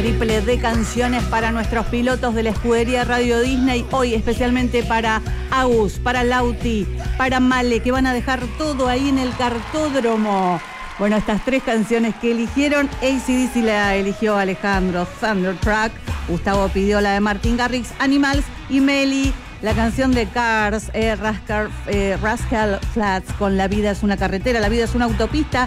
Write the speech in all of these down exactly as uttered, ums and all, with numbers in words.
triple de canciones para nuestros pilotos de la escudería Radio Disney. Hoy especialmente para Agus, para Lauti, para Male, que van a dejar todo ahí en el cartódromo. Bueno, estas tres canciones que eligieron, A C D C la eligió Alejandro, Thunderstruck. Gustavo pidió la de Martin Garrix, Animals, y Meli la canción de Cars, eh, Rascal, eh, Rascal Flatts con La vida es una carretera, la vida es una autopista.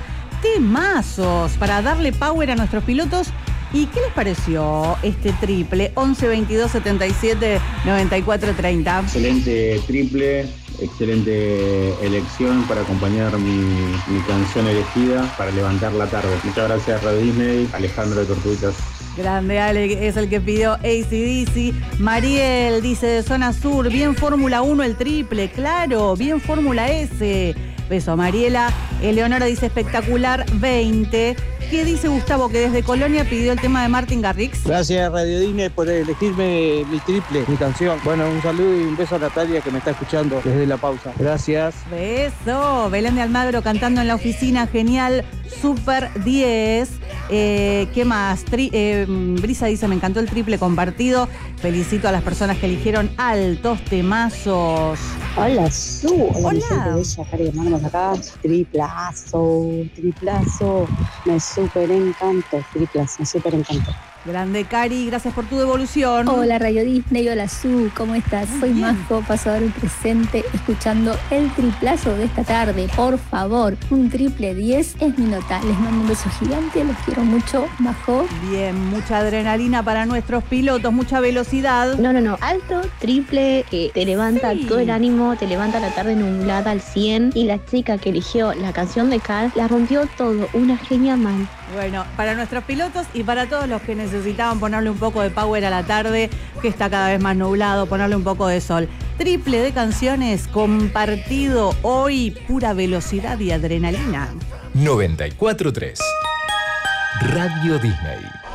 Temazos para darle power a nuestros pilotos. ¿Y qué les pareció este triple? once, veintidós, setenta y siete, noventa y cuatro, treinta. Excelente triple, excelente elección para acompañar mi, mi canción elegida para levantar la tarde. Muchas gracias Radio Disney, Alejandro de Tortuguitas. Grande, Ale, es el que pidió A C D C. Mariel dice de Zona Sur, bien Fórmula uno el triple, claro, bien Fórmula S. Beso a Mariela. Eleonora dice espectacular, veinte. ¿Qué dice Gustavo, que desde Colonia pidió el tema de Martin Garrix? Gracias Radio Disney por elegirme mi triple, mi canción. Bueno, un saludo y un beso a Natalia que me está escuchando desde la pausa. Gracias. Beso. Belén de Almagro cantando en la oficina, genial, super diez. Eh, ¿Qué más? Tri- eh, Brisa dice, me encantó el triple compartido. Felicito a las personas que eligieron altos temazos. Hola, Su. Hola, Hola. mi gente bella, Cari, mandamos acá. Triplazo, triplazo. Me súper encantó, triplazo, me súper encantó. Grande, Cari, gracias por tu devolución. Hola Radio Disney, hola Su, ¿cómo estás? Muy Soy bien. Majo, pasador del presente, escuchando el triplazo de esta tarde. Por favor, un triple diez es mi nota. Les mando un beso gigante, los quiero mucho, Majo. Bien, mucha adrenalina para nuestros pilotos, mucha velocidad. No, no, no, alto, triple, que te levanta Sí. todo el ánimo, te levanta la tarde nublada al cien. Y la chica que eligió la canción de Car la rompió todo, una genia mal. Bueno, para nuestros pilotos y para todos los que necesitaban ponerle un poco de power a la tarde, que está cada vez más nublado, ponerle un poco de sol. Triple de canciones compartido hoy, pura velocidad y adrenalina. noventa y cuatro punto tres Radio Disney.